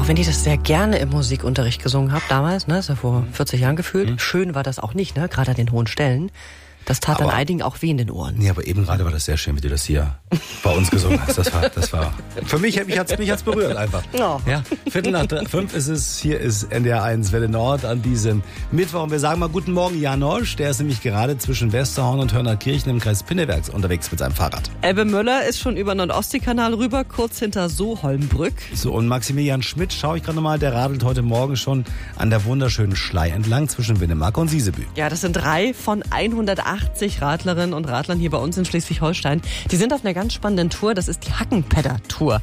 Auch wenn ich das sehr gerne im Musikunterricht gesungen habe damals, ne, ist ja vor 40 Jahren gefühlt. Schön war das auch nicht, ne, gerade an den hohen Stellen. Das tat dann einigen auch weh in den Ohren. Nee, aber eben gerade war das sehr schön, wie du das hier bei uns gesungen hast. Das war für mich hat's berührt einfach. Ja. Ja, 4:45 ist es. Hier ist NDR 1 Welle Nord an diesem Mittwoch. Und wir sagen mal guten Morgen Janosch. Der ist nämlich gerade zwischen Westerhorn und Hörnerkirchen im Kreis Pinneberg unterwegs mit seinem Fahrrad. Ebbe Möller ist schon über Nord-Ostsee-Kanal rüber, kurz hinter Soholmbrück. So, und Maximilian Schmidt, schaue ich gerade nochmal, der radelt heute Morgen schon an der wunderschönen Schlei entlang zwischen Winnemark und Siesebü. Ja, das sind 3 von 180 Radlerinnen und Radlern hier bei uns in Schleswig-Holstein. Die sind auf einer ganz spannenden Tour. Das ist die Hackenpädder-Tour.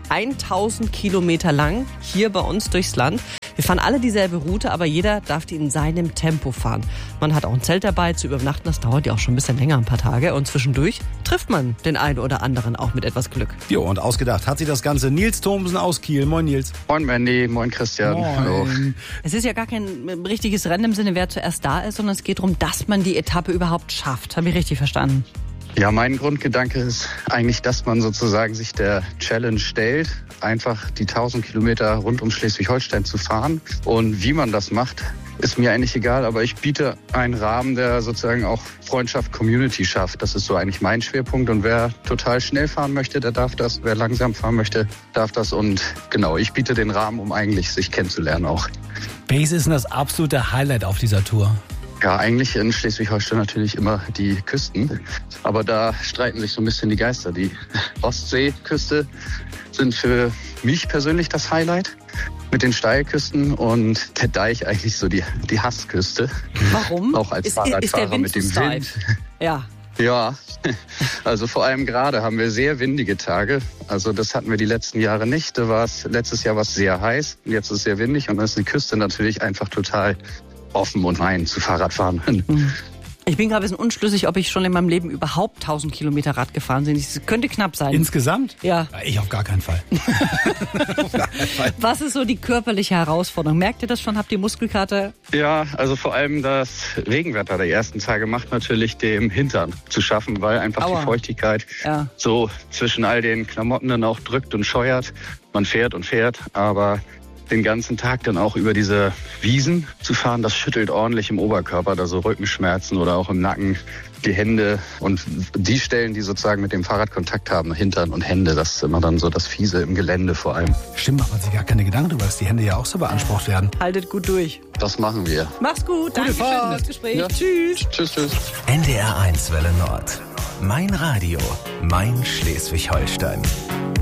1000 Kilometer lang hier bei uns durchs Land. Wir fahren alle dieselbe Route, aber jeder darf die in seinem Tempo fahren. Man hat auch ein Zelt dabei zu übernachten. Das dauert ja auch schon ein bisschen länger, ein paar Tage. Und zwischendurch trifft man den einen oder anderen auch mit etwas Glück. Jo, und ausgedacht hat sich das Ganze Nils Thomsen aus Kiel. Moin Nils. Moin Mandy, moin Christian. Moin. Hallo. Es ist ja gar kein richtiges Rennen im Sinne, wer zuerst da ist, sondern es geht darum, dass man die Etappe überhaupt schafft. Habe ich richtig verstanden? Ja, mein Grundgedanke ist eigentlich, dass man sozusagen sich der Challenge stellt, einfach die 1000 Kilometer rund um Schleswig-Holstein zu fahren. Und wie man das macht, ist mir eigentlich egal, aber ich biete einen Rahmen, der sozusagen auch Freundschaft, Community schafft. Das ist so eigentlich mein Schwerpunkt. Und wer total schnell fahren möchte, der darf das. Wer langsam fahren möchte, darf das. Und genau, ich biete den Rahmen, um eigentlich sich kennenzulernen auch. Welches ist denn das absolute Highlight auf dieser Tour? Ja, eigentlich in Schleswig-Holstein natürlich immer die Küsten. Aber da streiten sich so ein bisschen die Geister. Die Ostseeküste sind für mich persönlich das Highlight mit den Steilküsten und der Deich eigentlich so die Hassküste. Warum? Auch als Fahrradfahrer mit dem Wind. Ja. Ja, also vor allem gerade haben wir sehr windige Tage. Also das hatten wir die letzten Jahre nicht. Letztes Jahr war es sehr heiß, jetzt ist es sehr windig und dann ist die Küste natürlich einfach total offen und rein zu Fahrradfahren. Ich bin gerade ein bisschen unschlüssig, ob ich schon in meinem Leben überhaupt 1000 Kilometer Rad gefahren bin. Es könnte knapp sein. Insgesamt? Ja. Ich auf gar keinen Fall. Was ist so die körperliche Herausforderung? Merkt ihr das schon? Habt ihr Muskelkater? Ja, also vor allem das Regenwetter der ersten Tage macht natürlich dem Hintern zu schaffen, weil einfach die Feuchtigkeit so zwischen all den Klamotten dann auch drückt und scheuert. Man fährt und fährt, aber den ganzen Tag dann auch über diese Wiesen zu fahren, das schüttelt ordentlich im Oberkörper, da so Rückenschmerzen oder auch im Nacken, die Hände und die Stellen, die sozusagen mit dem Fahrrad Kontakt haben, Hintern und Hände, das ist immer dann so das Fiese im Gelände vor allem. Stimmt, macht man sich gar keine Gedanken darüber, dass die Hände ja auch so beansprucht werden. Haltet gut durch. Das machen wir. Mach's gut. Danke schön für das Gespräch. Ja. Tschüss. Tschüss. NDR 1 Welle Nord. Mein Radio. Mein Schleswig-Holstein.